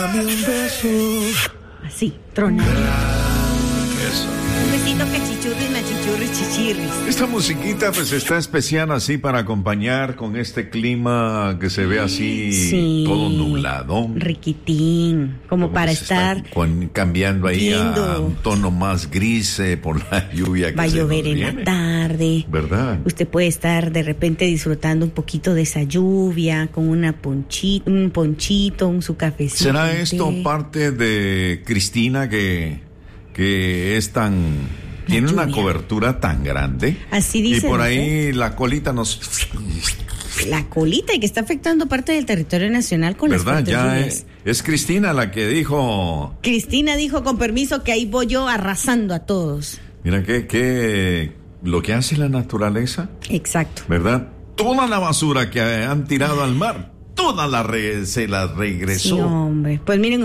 Dame un beso. Así, tronando. Eso. Un besito cachichurris, machichurris, chichirris. Esta musiquita pues está especial así para acompañar con este clima que se ve así Sí. todo nublado. Riquitín, como para que se está estar cambiando ahí viendo. a un tono más gris por la lluvia que va a se nos llover en viene. la tarde. ¿Verdad? Usted puede estar de repente disfrutando un poquito de esa lluvia con un ponchito, su cafecito. ¿Será un esto té? parte de Cristina que es tan... Tiene una lluvia. cobertura tan grande? Así dice, Y por ¿no? ahí la colita nos... La colita y que está afectando parte del territorio nacional con las ¿Verdad? fuertes Ya lluvias. es Cristina la que dijo... Cristina dijo con permiso que ahí voy yo arrasando a todos. Mira que lo que hace la naturaleza, Exacto. ¿verdad? Toda la basura que han tirado al mar, se la regresó. Sí, hombre. Pues miren